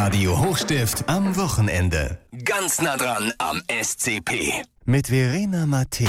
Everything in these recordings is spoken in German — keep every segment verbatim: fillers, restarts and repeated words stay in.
Radio Hochstift am Wochenende. Ganz nah dran am S C P. Mit Verena Mattei.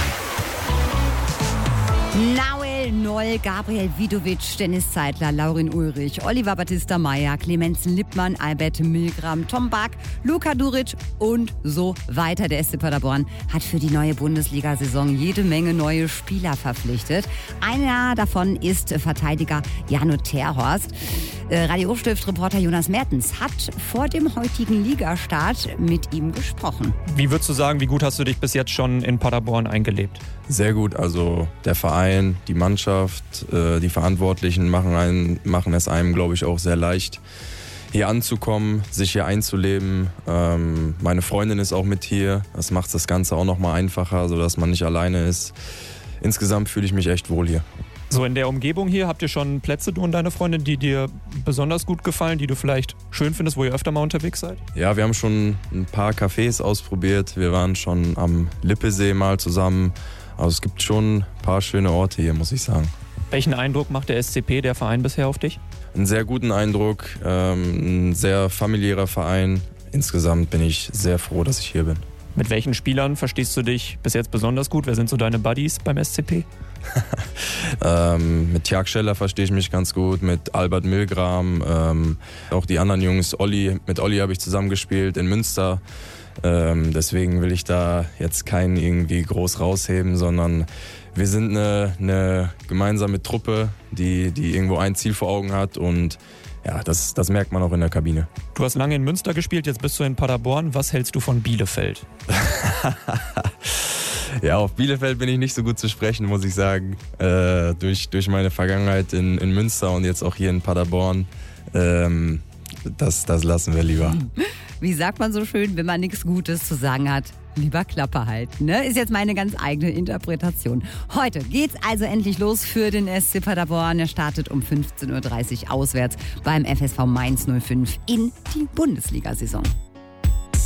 Nahuel Noll, Gabriel Vidovic, Dennis Zeitler, Laurin Ulrich, Oliver Battista Meyer, Clemens Lippmann, Albert Milgram, Tom Bark, Luka Duric und so weiter. Der S C Paderborn hat für die neue Bundesliga-Saison jede Menge neue Spieler verpflichtet. Einer davon ist Verteidiger Jano Terhorst. Radio Hochstift-Reporter Jonas Mertens hat vor dem heutigen Ligastart mit ihm gesprochen. Wie würdest du sagen, wie gut hast du dich bis jetzt schon in Paderborn eingelebt? Sehr gut, also der Verein, die Mannschaft, die Verantwortlichen machen, einen, machen es einem, glaube ich, auch sehr leicht, hier anzukommen, sich hier einzuleben. Meine Freundin ist auch mit hier, das macht das Ganze auch nochmal einfacher, sodass man nicht alleine ist. Insgesamt fühle ich mich echt wohl hier. So, in der Umgebung hier habt ihr schon Plätze, du und deine Freundin, die dir besonders gut gefallen, die du vielleicht schön findest, wo ihr öfter mal unterwegs seid? Ja, wir haben schon ein paar Cafés ausprobiert. Wir waren schon am Lippesee mal zusammen. Also es gibt schon ein paar schöne Orte hier, muss ich sagen. Welchen Eindruck macht der S C P, der Verein, bisher auf dich? Einen sehr guten Eindruck, ähm, ein sehr familiärer Verein. Insgesamt bin ich sehr froh, dass ich hier bin. Mit welchen Spielern verstehst du dich bis jetzt besonders gut? Wer sind so deine Buddies beim S C P? ähm, mit Jörg Scheller verstehe ich mich ganz gut, mit Albert Milgram, ähm, auch die anderen Jungs. Olli, mit Olli habe ich zusammengespielt in Münster. Ähm, deswegen will ich da jetzt keinen irgendwie groß rausheben, sondern wir sind eine, eine gemeinsame Truppe, die, die irgendwo ein Ziel vor Augen hat und ja, das, das merkt man auch in der Kabine. Du hast lange in Münster gespielt, jetzt bist du in Paderborn. Was hältst du von Bielefeld? Ja, auf Bielefeld bin ich nicht so gut zu sprechen, muss ich sagen. Äh, durch, durch meine Vergangenheit in, in Münster und jetzt auch hier in Paderborn. Ähm, das, das lassen wir lieber. Wie sagt man so schön, wenn man nichts Gutes zu sagen hat? Lieber Klappe halten, ne? Ist jetzt meine ganz eigene Interpretation. Heute geht's also endlich los für den S C Paderborn. Er startet um fünfzehn Uhr dreißig auswärts beim F S V Mainz null fünf in die Bundesliga-Saison.